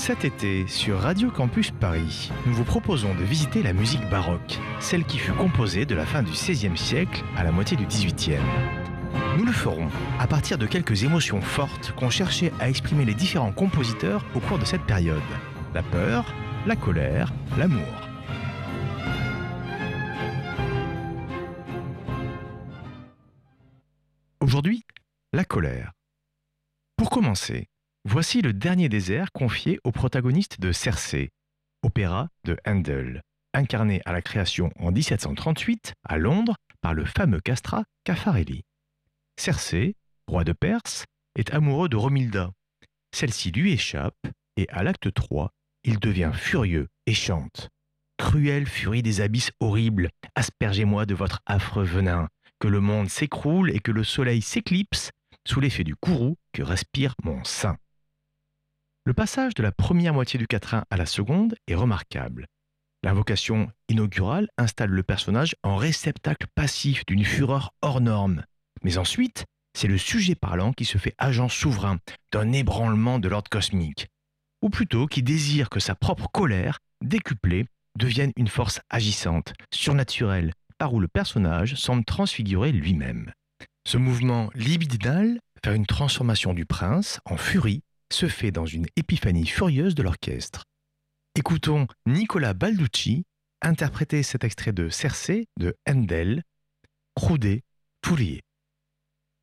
Cet été, sur Radio Campus Paris, nous vous proposons de visiter la musique baroque, celle qui fut composée de la fin du XVIe siècle à la moitié du XVIIIe. Nous le ferons à partir de quelques émotions fortes qu'ont cherché à exprimer les différents compositeurs au cours de cette période. La peur, la colère, l'amour. Aujourd'hui, la colère. Pour commencer, voici le dernier des airs confié au protagoniste de Circé, opéra de Handel, incarné à la création en 1738 à Londres par le fameux castrat Caffarelli. Circé, roi de Perse, est amoureux de Romilda. Celle-ci lui échappe et à l'acte 3, il devient furieux et chante. Cruelle furie des abysses horribles, aspergez-moi de votre affreux venin, que le monde s'écroule et que le soleil s'éclipse sous l'effet du courroux que respire mon sein. Le passage de la première moitié du quatrain à la seconde est remarquable. L'invocation inaugurale installe le personnage en réceptacle passif d'une fureur hors norme. Mais ensuite, c'est le sujet parlant qui se fait agent souverain d'un ébranlement de l'ordre cosmique. Ou plutôt qui désire que sa propre colère, décuplée, devienne une force agissante, surnaturelle, par où le personnage semble transfigurer lui-même. Ce mouvement libidinal, vers une transformation du prince en furie, se fait dans une épiphanie furieuse de l'orchestre. Écoutons Nicola Balducci interpréter cet extrait de Circé de Handel, Crudé, Fourier.